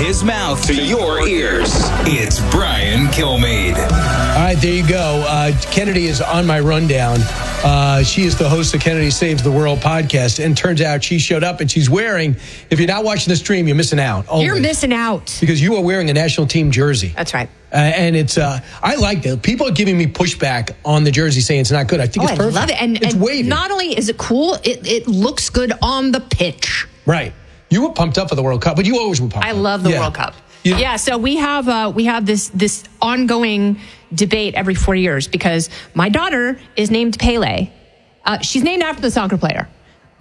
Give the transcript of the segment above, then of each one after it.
his mouth to your ears. It's Brian Kilmeade. All right, there you go. Kennedy is on my rundown. She is the host of Kennedy Saves the World podcast. And turns out she showed up and she's wearing, if you're not watching the stream, you're missing out. You're missing out. Because you are wearing a national team jersey. That's right. And it's, I like that. People are giving me pushback on the jersey saying it's not good. I think it's perfect. I love it. And it's wavy. Not only is it cool, it looks good on the pitch. Right. You were pumped up for the World Cup, but you always were pumped up. I love the World Cup. Yeah, so we have this ongoing debate every 4 years because my daughter is named Pele. She's named after the soccer player.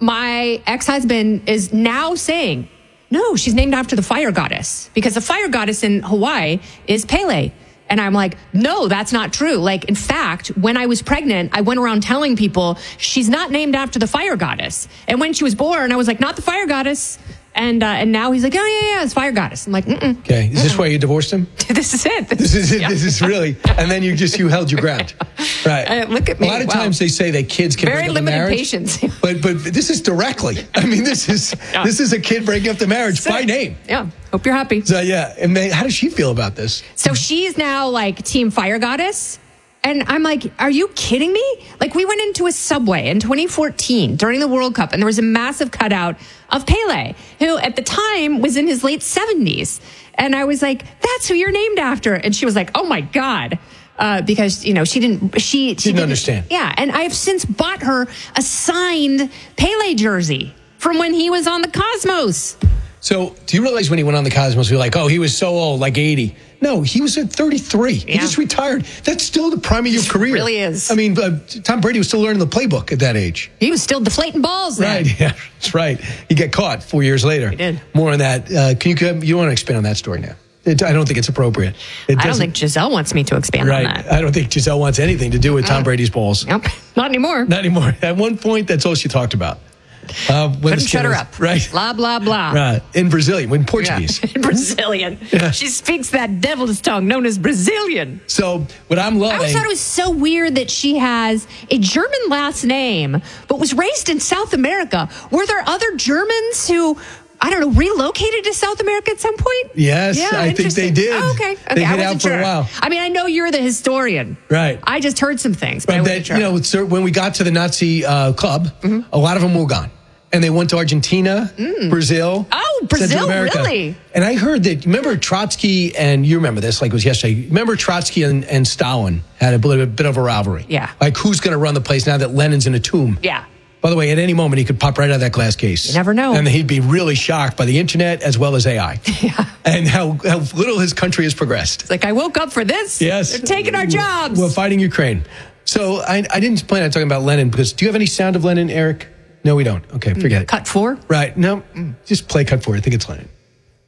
My ex-husband is now saying, no, she's named after the fire goddess because the fire goddess in Hawaii is Pele. And I'm like, no, that's not true. Like, in fact, when I was pregnant, I went around telling people she's not named after the fire goddess. And when she was born, I was like, not the fire goddess. And now he's like, oh, yeah, it's fire goddess. I'm like, mm-mm. Okay. Is this why you divorced him? This is it. This is it. Yeah. This is really. And then you held your ground. Right. Look at me. A lot of times they say that kids can break up the marriage. Very limited patience. But this is directly. I mean, this is a kid breaking up the marriage by name. Yeah. Hope you're happy. So, yeah. And how does she feel about this? So she's now like Team Fire Goddess. And I'm like, are you kidding me? Like, we went into a Subway in 2014 during the World Cup, and there was a massive cutout of Pele, who at the time was in his late 70s. And I was like, that's who you're named after. And she was like, oh, my God. Because, she didn't understand. Yeah. And I have since bought her a signed Pele jersey from when he was on the Cosmos. So do you realize when he went on the Cosmos, we were like, oh, he was so old, like 80. No, he was at 33. Yeah. He just retired. That's still the prime of your career. It really is. I mean, Tom Brady was still learning the playbook at that age. He was still deflating balls then. Right, yeah, that's right. He got caught 4 years later. He did. More on that. You don't want to expand on that story now. I don't think it's appropriate. I don't think Giselle wants me to expand on that. I don't think Giselle wants anything to do with Tom Brady's balls. Nope, not anymore. Not anymore. At one point, that's all she talked about. Couldn't shut her up. Right. Blah, blah, blah. Right. In Brazilian, in Portuguese. Yeah. In Brazilian. Yeah. She speaks that devil's tongue known as Brazilian. So what I'm loving. I always thought it was so weird that she has a German last name, but was raised in South America. Were there other Germans who, I don't know, relocated to South America at some point? Yes, yeah, I think they did. Oh, okay. They hid out for a while. I mean, I know you're the historian. Right. I just heard some things, but I wasn't sure. When we got to the Nazi club, a lot of them were gone. And they went to Argentina, Brazil. Oh, Brazil, really? And I heard that, remember Trotsky, and you remember this like it was yesterday. Remember Trotsky and Stalin had a bit of a rivalry. Yeah. Like who's going to run the place now that Lenin's in a tomb? Yeah. By the way, at any moment, he could pop right out of that glass case. You never know. And he'd be really shocked by the internet as well as AI. Yeah. And how little his country has progressed. It's like, I woke up for this. Yes. They're taking our jobs. We're fighting Ukraine. So I didn't plan on talking about Lenin because do you have any sound of Lenin, Eric? No, we don't. Okay, forget it. Cut 4? Right. No, just play cut 4. I think it's Lenin.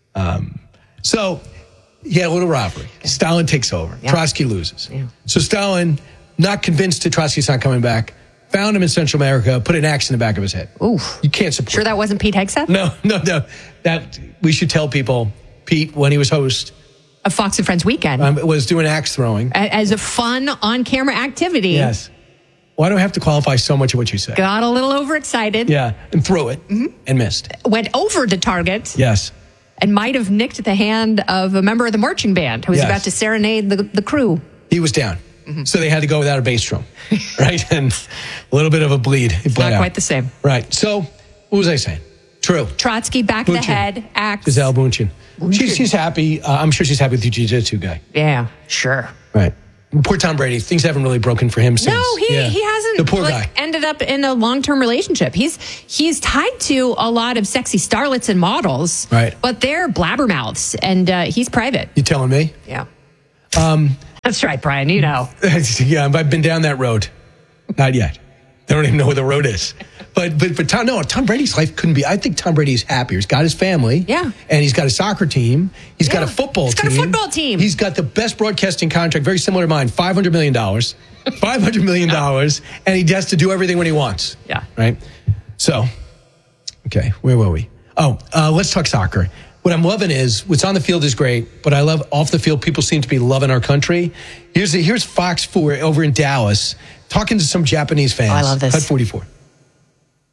So, yeah, a little rivalry. Stalin takes over. Yeah. Trotsky loses. Yeah. So Stalin, not convinced that Trotsky's not coming back, found him in Central America, put an axe in the back of his head. Oof. You can't support Sure that wasn't Pete Hegseth? No. That we should tell people, Pete, when he was host of Fox and Friends Weekend, was doing axe throwing. As a fun on-camera activity. Yes. Why do I have to qualify so much of what you say? Got a little overexcited. Yeah, and threw it and missed. Went over the target. Yes. And might have nicked the hand of a member of the marching band who was about to serenade the crew. He was down. So they had to go without a bass drum. Right? And a little bit of a bleed. Not quite the same. Right. So, what was I saying? True. Trotsky, back of the head, axe. Giselle Bündchen. She's happy. I'm sure she's happy with the jiu-jitsu guy. Yeah, sure. Right. Poor Tom Brady. Things haven't really broken for him since. No, he hasn't. The poor guy ended up in a long-term relationship. He's tied to a lot of sexy starlets and models. Right. But they're blabbermouths, and he's private. You telling me? Yeah. That's right, Brian. You know. Yeah, I've been down that road. Not yet. I don't even know where the road is. But Tom Brady's life couldn't be. I think Tom Brady's happier. He's got his family. Yeah. And he's got a soccer team. He's got a football team. He's got a football team. He's got the best broadcasting contract, very similar to mine, $500 million. $500 million. And he has to do everything when he wants. Yeah. Right? So, okay, where were we? Let's talk soccer. What I'm loving is, what's on the field is great, but I love off the field, people seem to be loving our country. Here's Fox 4 over in Dallas talking to some Japanese fans. Oh, I love this. Cut 44.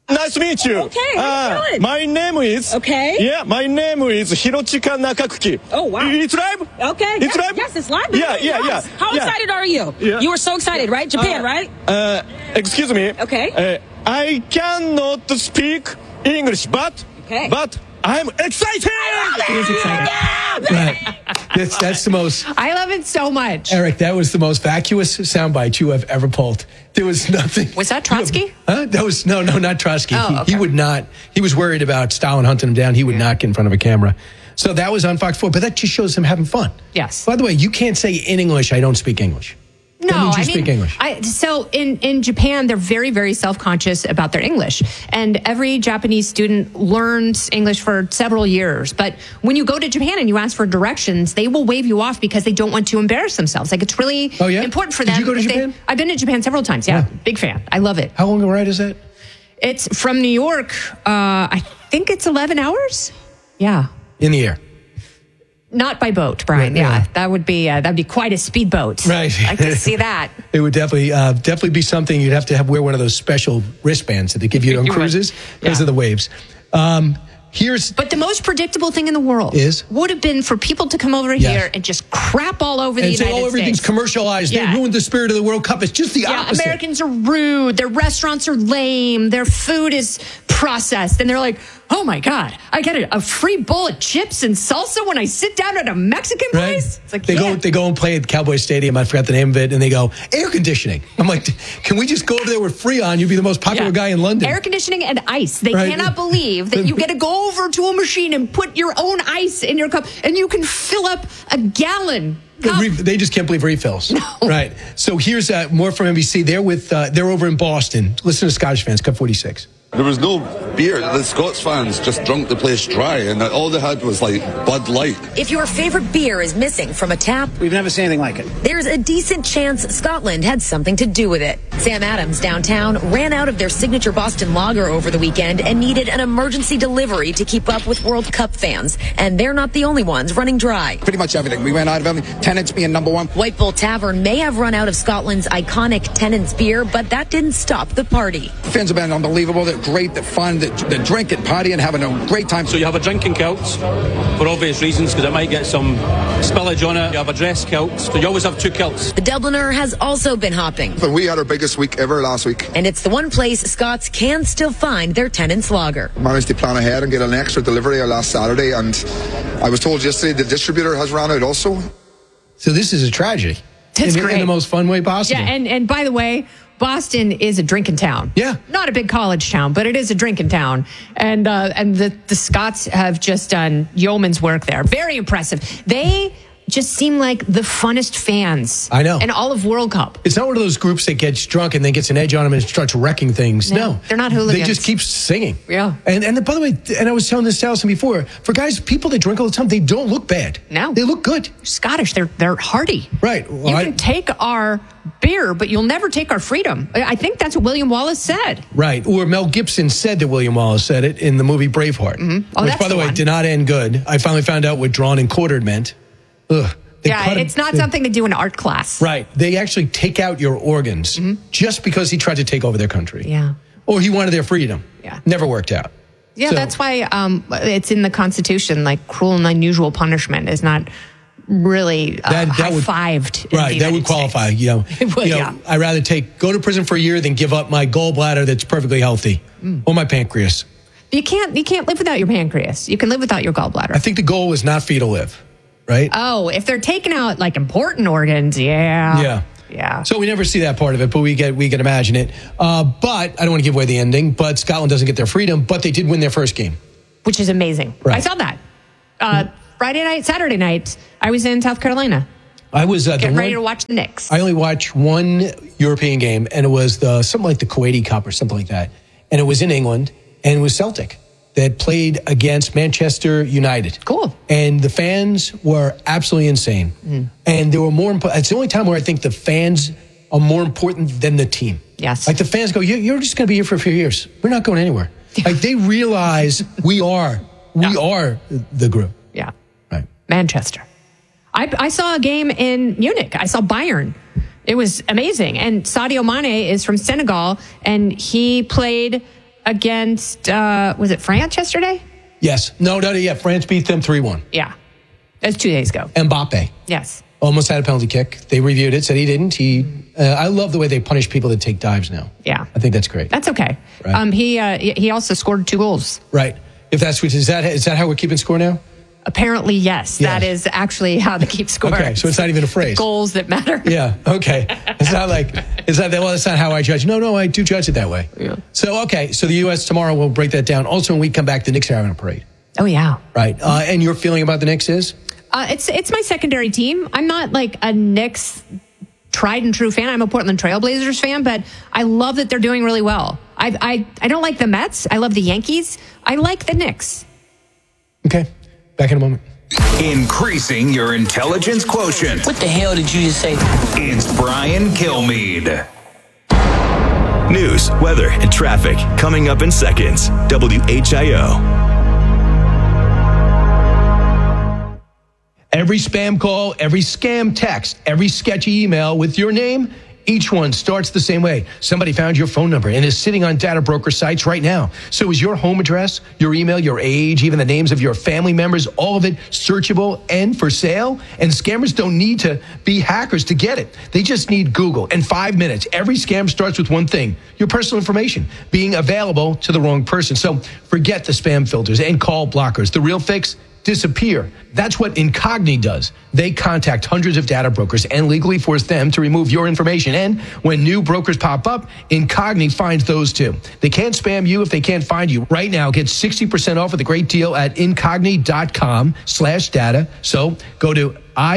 Nice to meet you. Okay, how you doing? My name is... Okay. Yeah, my name is Hirochika Nakakuki. Oh, wow. It's live? Okay. It's live? Yes, it's live. Yeah. How excited are you? Yeah. You were so excited, right? Japan, right? Excuse me. Okay. I cannot speak English, but I'm excited! He is excited. Right. That's the most... I love it so much. Eric, that was the most vacuous soundbite you have ever pulled. There was nothing... Was that Trotsky? That was... No, not Trotsky. Oh, okay. He would not... He was worried about Stalin hunting him down. He would not get in front of a camera. So that was on Fox 4, but that just shows him having fun. Yes. By the way, you can't say in English, I don't speak English. No, that means you speak English. So in Japan, they're very, very self-conscious about their English. And every Japanese student learns English for several years. But when you go to Japan and you ask for directions, they will wave you off because they don't want to embarrass themselves. Like, it's really important for them. Did you go to Japan? I've been to Japan several times, yeah. Big fan. I love it. How long a ride is that? It's from New York. I think it's 11 hours. Yeah. In the air. Not by boat, Brian. Right, yeah. That would be quite a speedboat. Right. I can see that. It would definitely be something you'd have to wear one of those special wristbands that they give you on cruises because of the waves. But the most predictable thing in the world would have been for people to come over here and just crap all over the United States. And say, everything's commercialized. Yeah. They ruined the spirit of the World Cup. It's just the opposite. Americans are rude. Their restaurants are lame. Their food is processed. And they're like, oh my God, I get a free bowl of chips and salsa when I sit down at a Mexican place? It's like, they go and play at Cowboy Stadium. I forgot the name of it. And they go, air conditioning. I'm like, can we just go over there with Freon? You'd be the most popular guy in London. Air conditioning and ice. They cannot believe that you get to go over to a machine and put your own ice in your cup and you can fill up a gallon. They just can't believe refills. No. Right. So here's more from NBC. They're over in Boston. Listen to Scottish fans, Cut 46. There was no beer. The Scots fans just drunk the place dry, and all they had was like Bud Light. If your favorite beer is missing from a tap, we've never seen anything like it. There's a decent chance Scotland had something to do with it. Sam Adams downtown ran out of their signature Boston lager over the weekend and needed an emergency delivery to keep up with World Cup fans. And they're not the only ones running dry. Pretty much everything. We ran out of everything. Tennent's being number one. White Bull Tavern may have run out of Scotland's iconic Tennent's beer, but that didn't stop the party. The fans have been unbelievable. They're great. They're fun. They're drinking, partying, having a great time. So you have a drinking kilt for obvious reasons, because it might get some spillage on it. You have a dress kilt, so you always have two kilts. The Dubliner has also been hopping. But we had our biggest week ever last week. And it's the one place Scots can still find their Tennent's lager. Managed to plan ahead and get an extra delivery last Saturday, and I was told yesterday the distributor has run out also. So this is a tragedy. That's great. In the most fun way possible. Yeah, and by the way, Boston is a drinking town. Yeah. Not a big college town, but it is a drinking town. And the Scots have just done yeoman's work there. Very impressive. They just seem like the funnest fans. I know. In all of World Cup. It's not one of those groups that gets drunk and then gets an edge on them and starts wrecking things. No. They're not hooligans. They just keep singing. Yeah. And by the way, and I was telling this to Allison before, for people that drink all the time, they don't look bad. No. They look good. Scottish. They're hearty. Right. Well, you can take our beer, but you'll never take our freedom. I think that's what William Wallace said. Right. Or Mel Gibson said that William Wallace said it in the movie Braveheart. Mm-hmm. Oh, which, by the way, did not end good. I finally found out what drawn and quartered meant. Ugh. It's not something to do in art class. Right. They actually take out your organs just because he tried to take over their country. Yeah. Or he wanted their freedom. Yeah. Never worked out. Yeah, that's why it's in the Constitution, like cruel and unusual punishment is not really high-fived. Right, that would qualify. I'd rather go to prison for a year than give up my gallbladder that's perfectly healthy or my pancreas. You can't live without your pancreas. You can live without your gallbladder. I think the goal is not for you to live, right? Oh, if they're taking out like important organs, yeah. So we never see that part of it, but we can imagine it. But I don't want to give away the ending. But Scotland doesn't get their freedom, but they did win their first game, which is amazing. Right. I saw that Friday night, Saturday night. I was in South Carolina. I was getting ready to watch the Knicks. I only watched one European game, and it was something like the Kuwaiti Cup or something like that, and it was in England, and it was Celtic that played against Manchester United. Cool. And the fans were absolutely insane. And they were it's the only time where I think the fans are more important than the team. Yes. Like the fans go, you're just going to be here for a few years. We're not going anywhere. Like they realize we are the group. Yeah. Right. Manchester. I saw a game in Munich. I saw Bayern. It was amazing. And Sadio Mane is from Senegal, and he played against, was it France yesterday? Yes. No, yeah. France beat them 3-1. Yeah. That's 2 days ago. Mbappe. Yes. Almost had a penalty kick. They reviewed it, said he didn't. I love the way they punish people that take dives now. Yeah. I think that's great. That's okay. Right. He also scored 2 goals. Right. If that's is that how we're keeping score now? Apparently, yes. That is actually how they keep score. Okay, so it's not even a phrase. Goals that matter. Yeah. Okay. It's not like that's not how I judge. No, I do judge it that way. Yeah. So the U.S. tomorrow will break that down. Also, when we come back, the Knicks are having a parade. Oh yeah. Right. And your feeling about the Knicks is? It's my secondary team. I'm not like a Knicks tried and true fan. I'm a Portland Trailblazers fan, but I love that they're doing really well. I don't like the Mets. I love the Yankees. I like the Knicks. Okay. Back in a moment. Increasing your intelligence quotient. What the hell did you just say? It's Brian Kilmeade. News, weather, and traffic coming up in seconds. WHIO. Every spam call, every scam text, every sketchy email with your name, each one starts the same way. Somebody found your phone number and is sitting on data broker sites right now. So is your home address, your email, your age, even the names of your family members, all of it searchable and for sale? And scammers don't need to be hackers to get it. They just need Google. In 5 minutes, every scam starts with one thing: your personal information being available to the wrong person. So forget the spam filters and call blockers. The real fix: disappear. That's what Incogni does. They contact hundreds of data brokers and legally force them to remove your information. And when new brokers pop up, Incogni finds those too. They can't spam you if they can't find you. Right now, get 60% off with a great deal at incogni.com/data. So go to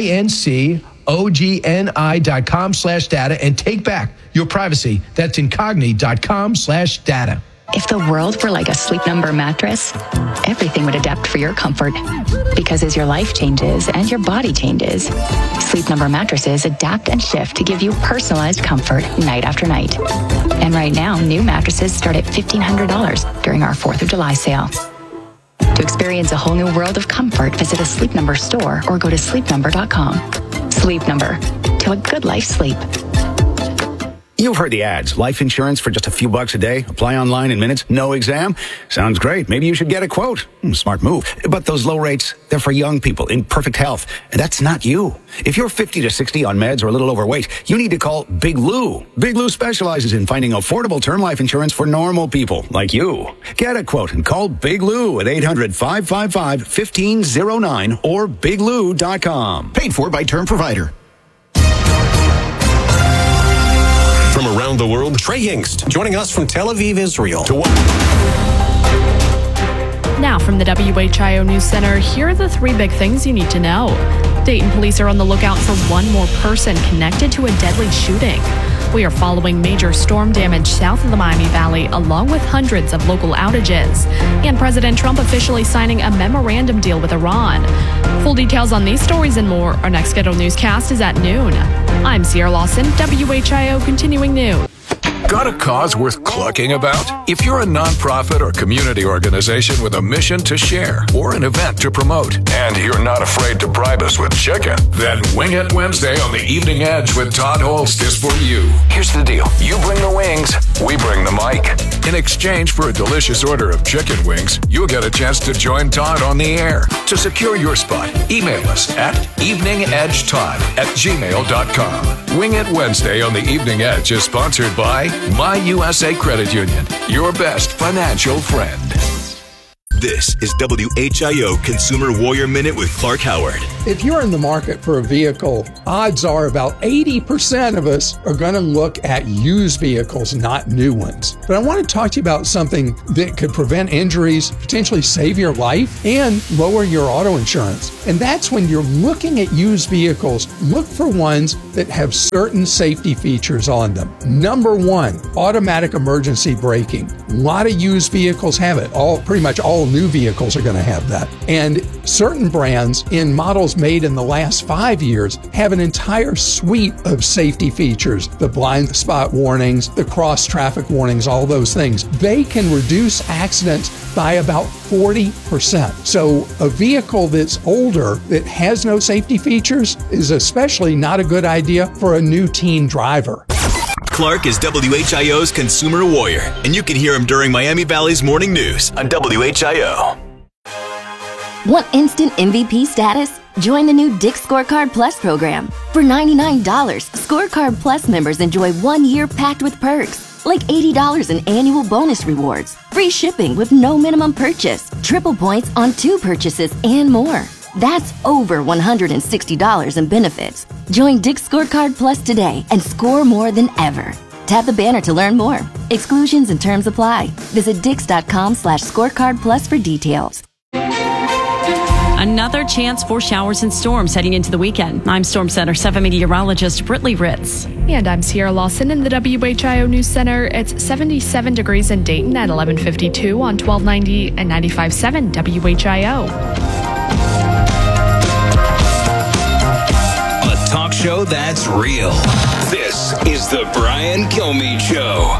incogni.com/data and take back your privacy. That's incogni.com/data. If the world were like a Sleep Number mattress, everything would adapt for your comfort. Because as your life changes and your body changes, Sleep Number mattresses adapt and shift to give you personalized comfort night after night. And right now, new mattresses start at $1,500 during our 4th of July sale. To experience a whole new world of comfort, visit a Sleep Number store or go to sleepnumber.com. Sleep Number. To a good life sleep. You've heard the ads. Life insurance for just a few bucks a day. Apply online in minutes. No exam. Sounds great. Maybe you should get a quote. Smart move. But those low rates, they're for young people in perfect health. And that's not you. If you're 50 to 60 on meds or a little overweight, you need to call Big Lou. Big Lou specializes in finding affordable term life insurance for normal people like you. Get a quote and call Big Lou at 800-555-1509 or biglou.com. Paid for by Term Provider. From around the world, Trey Yingst joining us from Tel Aviv, Israel. Now from the WHIO News Center, here are the 3 big things you need to know. Dayton police are on the lookout for one more person connected to a deadly shooting. We are following major storm damage south of the Miami Valley, along with hundreds of local outages. And President Trump officially signing a memorandum deal with Iran. Full details on these stories and more. Our next scheduled newscast is at noon. I'm Sierra Lawson, WHIO Continuing News. Got a cause worth clucking about? If you're a nonprofit or community organization with a mission to share or an event to promote, and you're not afraid to bribe us with chicken, then Wing It Wednesday on the Evening Edge with Todd Holst is for you. Here's the deal. You bring the wings, we bring the mic. In exchange for a delicious order of chicken wings, you'll get a chance to join Todd on the air. To secure your spot, email us at eveningedgetodd@gmail.com. Wing It Wednesday on the Evening Edge is sponsored by My USA Credit Union, your best financial friend. This is WHIO Consumer Warrior Minute with Clark Howard. If you're in the market for a vehicle, odds are about 80% of us are going to look at used vehicles, not new ones. But I want to talk to you about something that could prevent injuries, potentially save your life, and lower your auto insurance. And that's when you're looking at used vehicles, look for ones that have certain safety features on them. Number 1, automatic emergency braking. A lot of used vehicles have it. Pretty much all new vehicles are going to have that. And certain brands in models made in the last 5 years have an entire suite of safety features. The blind spot warnings, the cross traffic warnings, all those things. They can reduce accidents by about 40%. So a vehicle that's older that has no safety features is especially not a good idea for a new teen driver. Clark is WHIO's consumer warrior, and you can hear him during Miami Valley's morning news on WHIO. Want instant MVP status? Join the new Dick's Scorecard Plus program. For $99, Scorecard Plus members enjoy 1 year packed with perks, like $80 in annual bonus rewards, free shipping with no minimum purchase, triple points on 2 purchases, and more. That's over $160 in benefits. Join Dick's Scorecard Plus today and score more than ever. Tap the banner to learn more. Exclusions and terms apply. Visit dix.com/scorecard plus for details. Another chance for showers and storms heading into the weekend. I'm Storm Center 7 meteorologist Brittany Ritz. And I'm Sierra Lawson in the WHIO News Center. It's 77 degrees in Dayton at 1152 on 1290 and 95.7 WHIO. A talk show that's real. This is the Brian Kilmeade Show.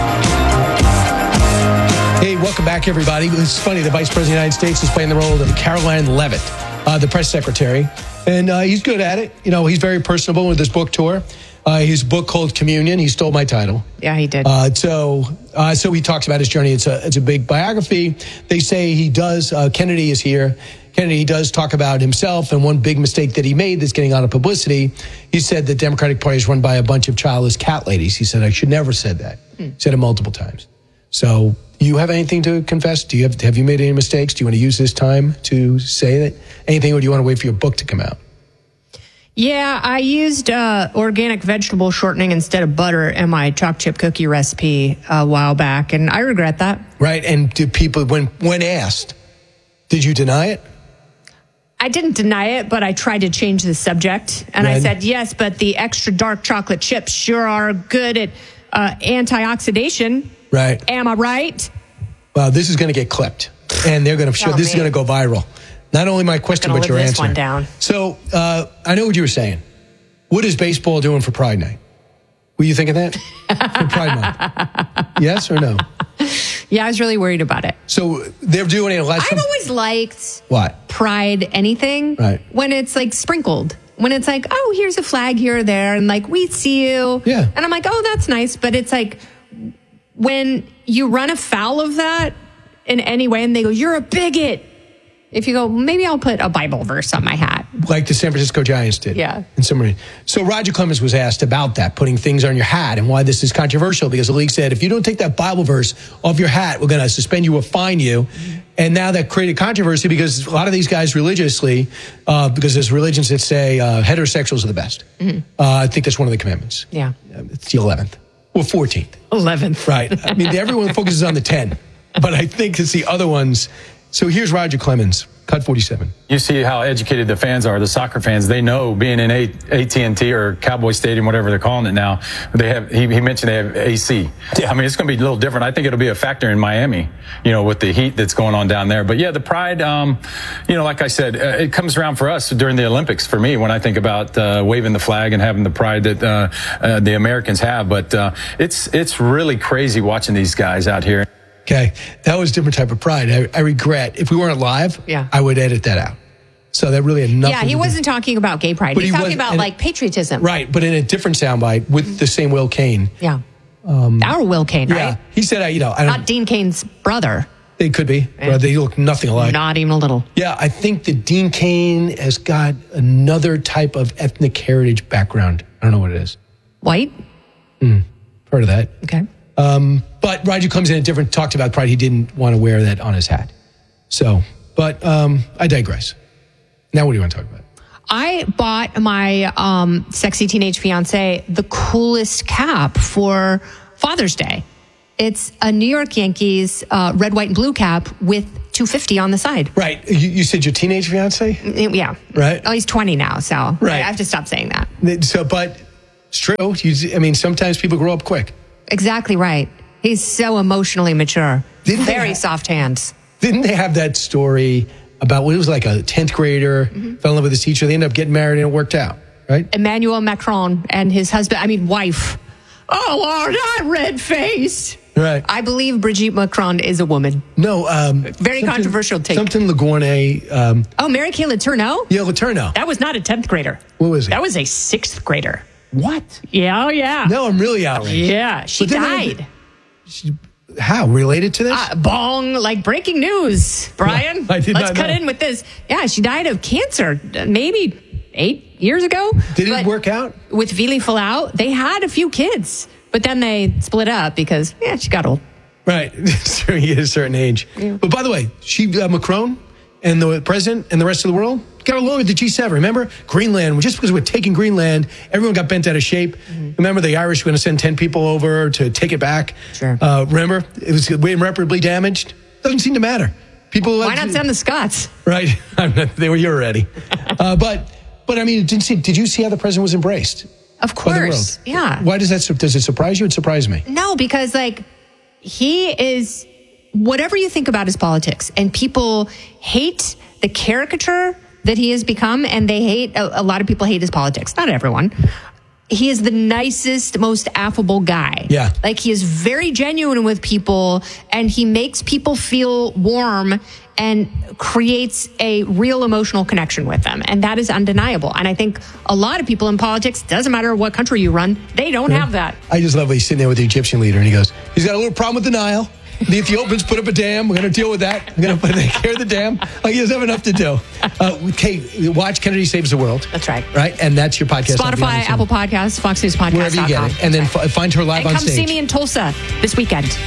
Hey, welcome back, everybody. It's funny, the Vice President of the United States is playing the role of Caroline Leavitt, the press secretary. And he's good at it. You know, he's very personable with his book tour. His book called Communion. He stole my title. Yeah, he did. So he talks about his journey. It's a big biography. They say he does. Kennedy is here. Kennedy does talk about himself and one big mistake that he made that's getting a lot of publicity. He said the Democratic Party is run by a bunch of childless cat ladies. He said, I should never have said that. He said it multiple times. So you have anything to confess? Have you made any mistakes? Do you want to use this time to say that anything, or do you want to wait for your book to come out? Yeah, I used organic vegetable shortening instead of butter in my chocolate chip cookie recipe a while back, and I regret that. Right, and did people, when asked, did you deny it? I didn't deny it, but I tried to change the subject, and I said, yes, but the extra dark chocolate chips sure are good at antioxidation. Right. Am I right? Well, this is going to get clipped, and they're going to show this is going to go viral. Not only my question, but your answer. This one down. So I know what you were saying. What is baseball doing for Pride Night? Were you thinking that for Pride Month? Yes or no? Yeah, I was really worried about it. So they're doing it. I've always liked what Pride anything when it's like sprinkled. When it's like, oh, here's a flag here or there, and like we see you. Yeah. And I'm like, oh, that's nice, but it's like when you run afoul of that in any way, and they go, you're a bigot. If you go, maybe I'll put a Bible verse on my hat. Like the San Francisco Giants did. Yeah. So Roger Clemens was asked about that, putting things on your hat, and why this is controversial, because the league said, if you don't take that Bible verse off your hat, we're going to suspend you or fine you. And now that created controversy because a lot of these guys religiously, because there's religions that say heterosexuals are the best. Mm-hmm. I think that's one of the commandments. Yeah. It's the 11th. Or 14th. 11th. Right. I mean, everyone focuses on the 10, but I think it's the other ones. So here's Roger Clemens, cut 47. You see how educated the fans are, the soccer fans. They know being in AT&T or Cowboy Stadium, whatever they're calling it now, they have. He mentioned they have AC. Yeah. I mean, it's going to be a little different. I think it'll be a factor in Miami, with the heat that's going on down there. But yeah, the pride, like I said, it comes around for us during the Olympics for me when I think about waving the flag and having the pride that the Americans have. But it's really crazy watching these guys out here. Okay, that was a different type of pride. I regret, if we weren't live, I would edit that out. So that really had nothing to do. Yeah, he wasn't talking about gay pride. He's talking about like patriotism. Right, but in a different soundbite with the same Will Cain. Yeah. Our Will Cain, right? Yeah, he said, I don't... Not Dean Cain's brother. They could be. Yeah. They look nothing alike. Not even a little. Yeah, I think that Dean Cain has got another type of ethnic heritage background. I don't know what it is. White? Heard of that. Okay. But Roger comes in talked about pride. He didn't want to wear that on his hat. So, but I digress. Now what do you want to talk about? I bought my sexy teenage fiance the coolest cap for Father's Day. It's a New York Yankees red, white, and blue cap with 250 on the side. Right. You said your teenage fiance? Yeah. Right. Oh, he's 20 now, so right. I have to stop saying that. So, but it's true. Sometimes people grow up quick. Exactly right. He's so emotionally mature. Very soft hands. Didn't they have that story about what it was like a 10th grader, fell in love with his teacher, they ended up getting married and it worked out, right? Emmanuel Macron and his wife. Oh, Lord, I'm red-faced. Right. I believe Brigitte Macron is a woman. No. Very controversial take. Something Lagourne. Mary Kay Letourneau? Yeah, Letourneau. That was not a 10th grader. What was it? That was a 6th grader. What? Yeah, oh yeah. No, I'm really outraged. Yeah, she But then died. How? Related to this? Bong, like breaking news, Brian. I did Let's not cut know. in with this. Yeah, she died of cancer maybe 8 years ago. Did it work out? With Vili Falau, they had a few kids, but then they split up because, she got old. Right. You get a certain age. Yeah. But by the way, Macron and the president and the rest of the world got along with the G7. Remember? Greenland, just because we're taking Greenland, everyone got bent out of shape. Mm-hmm. Remember the Irish were going to send 10 people over to take it back? Sure. Remember? It was irreparably damaged. Doesn't seem to matter. People. Why not send the Scots? Right. They were here already. But I mean, did you see how the president was embraced? Of course. Yeah. Why does it surprise you? It surprised me. No, because he is, whatever you think about his politics, and people hate the caricature that he has become, and they hate, a lot of people hate his politics. Not everyone. He is the nicest, most affable guy. Yeah. He is very genuine with people, and he makes people feel warm and creates a real emotional connection with them. And that is undeniable. And I think a lot of people in politics, doesn't matter what country you run, they don't have that. I just love when he's sitting there with the Egyptian leader and he goes, he's got a little problem with the Nile. The Ethiopians put up a dam. We're going to deal with that. We're going to take care of the dam. He doesn't have enough to do. Watch Kennedy Saves the World. That's right. Right? And that's your podcast. Spotify, Apple Podcasts, Fox News Podcast. Wherever you get it. And then find her live on stage. And come see me in Tulsa this weekend.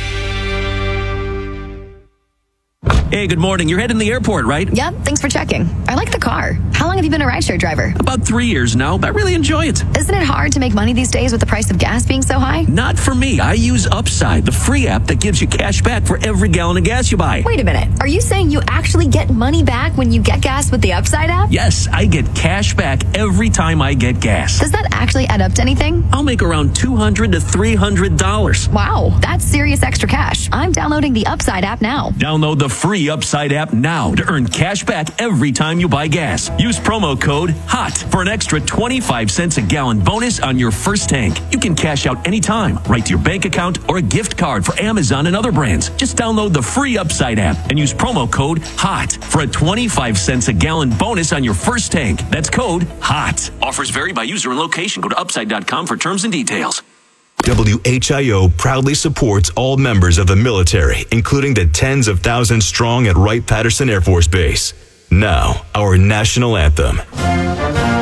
Hey, good morning. You're heading to the airport, right? Yep, thanks for checking. I like the car. How long have you been a rideshare driver? About 3 years now, but I really enjoy it. Isn't it hard to make money these days with the price of gas being so high? Not for me. I use Upside, the free app that gives you cash back for every gallon of gas you buy. Wait a minute. Are you saying you actually get money back when you get gas with the Upside app? Yes, I get cash back every time I get gas. Does that actually add up to anything? I'll make around $200 to $300. Wow, that's serious extra cash. I'm downloading the Upside app now. Download the free Upside app now to earn cash back every time you buy gas. Use promo code HOT for an extra 25 cents a gallon bonus on your first tank. You can cash out anytime, right to your bank account or a gift card for Amazon and other brands. Just download the free Upside app and use promo code HOT for a 25 cents a gallon bonus on your first tank. That's code HOT. Offers vary by user and location. Go to upside.com for terms and details. WHIO proudly supports all members of the military, including the tens of thousands strong at Wright-Patterson Air Force Base. Now, our national anthem.